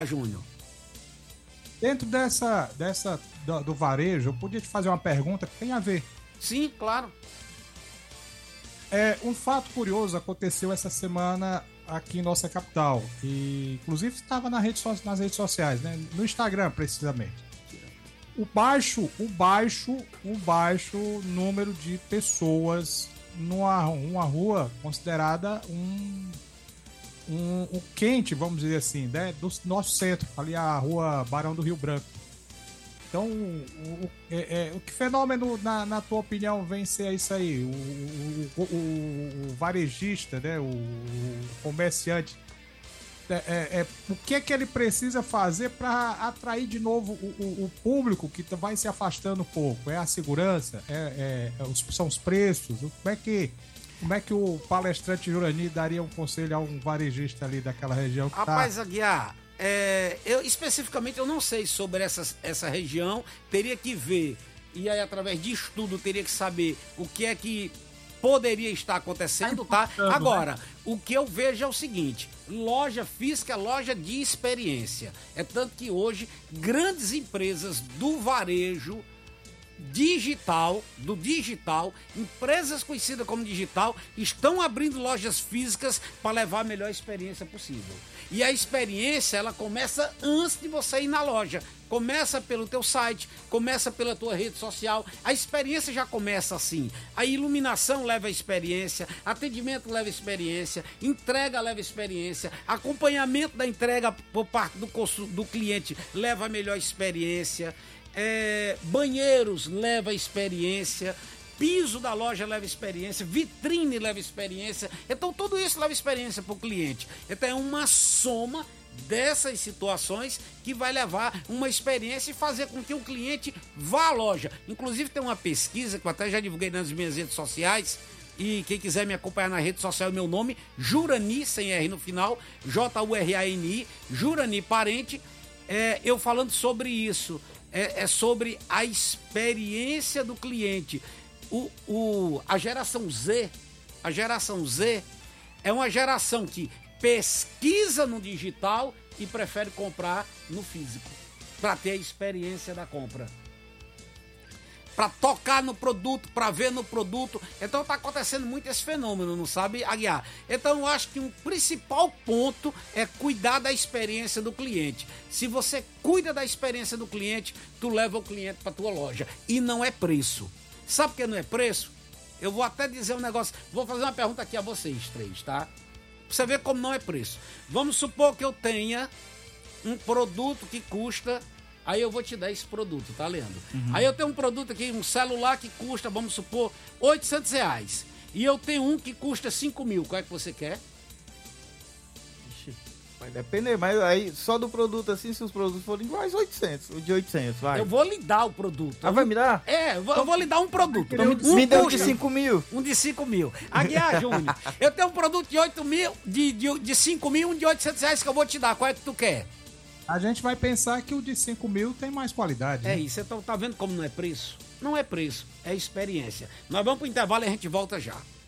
Júnior. Dentro do varejo, eu podia te fazer uma pergunta que tem a ver. Sim, claro. Um fato curioso aconteceu essa semana aqui em nossa capital. E, inclusive, estava nas redes sociais, né? No Instagram, precisamente. O baixo número de pessoas numa rua considerada um quente, vamos dizer assim, né? Do nosso centro, ali a rua Barão do Rio Branco. Então, que fenômeno, na tua opinião, vem ser isso aí? O varejista, né? O comerciante, o que é que ele precisa fazer para atrair de novo o público que vai se afastando um pouco? É a segurança? São os preços? Como é que o palestrante Jurani daria um conselho a um varejista ali daquela região? Rapaz, Aguiar, especificamente eu não sei sobre essa região, teria que ver, e aí através de estudo teria que saber o que é que poderia estar acontecendo, tá? Agora, o que eu vejo é o seguinte: loja física é loja de experiência. É tanto que hoje grandes empresas do varejo digital, empresas conhecidas como digital, estão abrindo lojas físicas para levar a melhor experiência possível. E a experiência, ela começa antes de você ir na loja. Começa pelo teu site, começa pela tua rede social. A experiência já começa assim. A iluminação leva a experiência, atendimento leva a experiência, entrega leva a experiência, acompanhamento da entrega por parte do cliente leva a melhor experiência. Banheiros leva experiência, piso da loja leva experiência, vitrine leva experiência. Então tudo isso leva experiência para o cliente. Então é uma soma dessas situações que vai levar uma experiência e fazer com que o cliente vá à loja. Inclusive tem uma pesquisa que eu até já divulguei nas minhas redes sociais, e quem quiser me acompanhar na rede social é meu nome, Jurani, sem R no final, Jurani, Jurani Parente, eu falando sobre isso. É sobre a experiência do cliente. A geração Z é uma geração que pesquisa no digital e prefere comprar no físico, para ter a experiência da compra, para tocar no produto, para ver no produto. Então está acontecendo muito esse fenômeno, não sabe, Aguiar? Então eu acho que um principal ponto é cuidar da experiência do cliente. Se você cuida da experiência do cliente, tu leva o cliente para tua loja. E não é preço. Sabe por que não é preço? Eu vou até dizer um negócio, vou fazer uma pergunta aqui a vocês três, tá? Pra você ver como não é preço. Vamos supor que eu tenha um produto que custa... Aí eu vou te dar esse produto, tá, Leandro? Uhum. Aí eu tenho um produto aqui, um celular que custa, vamos supor, R$800. E eu tenho um que custa 5 mil. Qual é que você quer? Ixi, vai depender, mas aí só do produto assim, se os produtos forem iguais, 800. O de 800, vai. Eu vou lhe dar o produto. Ah, vai me dar? Eu vou lhe dar um produto. Me deu um de 5 mil. Um de 5 mil. Aguiar, Júnior, eu tenho um produto de 8 mil, de 5 mil, um de R$800 que eu vou te dar. Qual é que tu quer? A gente vai pensar que o de 5 mil tem mais qualidade. É, né? Isso, então tá vendo como não é preço? Não é preço, é experiência. Nós vamos pro intervalo e a gente volta já.